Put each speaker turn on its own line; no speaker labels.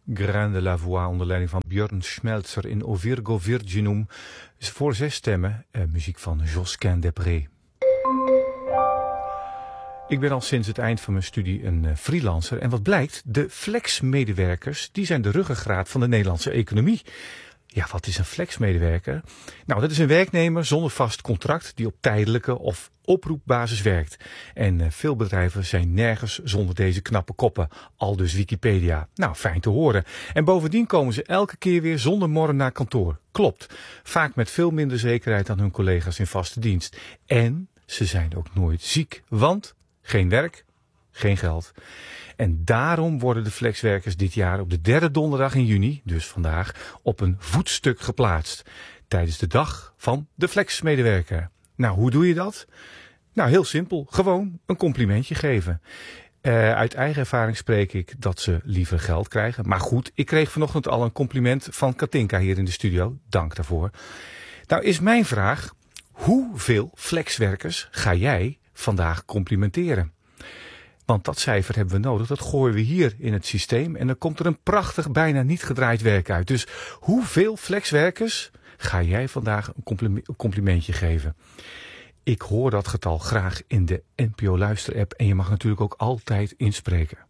Grain de la Voix onder leiding van Björn Schmelzer in O Virgo Virginum. Voor 6 stemmen, muziek van Josquin Desprez. Ik ben al sinds het eind van mijn studie een freelancer. En wat blijkt, de flexmedewerkers die zijn de ruggengraat van de Nederlandse economie. Ja, wat is een flexmedewerker? Nou, dat is een werknemer zonder vast contract die op tijdelijke of oproepbasis werkt. En veel bedrijven zijn nergens zonder deze knappe koppen. Aldus Wikipedia. Nou, fijn te horen. En bovendien komen ze elke keer weer zonder morren naar kantoor. Klopt. Vaak met veel minder zekerheid dan hun collega's in vaste dienst. En ze zijn ook nooit ziek. Want geen werk, geen geld. En daarom worden de flexwerkers dit jaar op de 3e donderdag in juni, dus vandaag, op een voetstuk geplaatst. Tijdens de dag van de flexmedewerker. Nou, hoe doe je dat? Nou, heel simpel. Gewoon een complimentje geven. Uit eigen ervaring spreek ik dat ze liever geld krijgen. Maar goed, ik kreeg vanochtend al een compliment van Katinka hier in de studio. Dank daarvoor. Nou is mijn vraag, hoeveel flexwerkers ga jij vandaag complimenteren? Want dat cijfer hebben we nodig, dat gooien we hier in het systeem en dan komt er een prachtig, bijna niet gedraaid werk uit. Dus hoeveel flexwerkers ga jij vandaag een complimentje geven? Ik hoor dat getal graag in de NPO Luister-app en je mag natuurlijk ook altijd inspreken.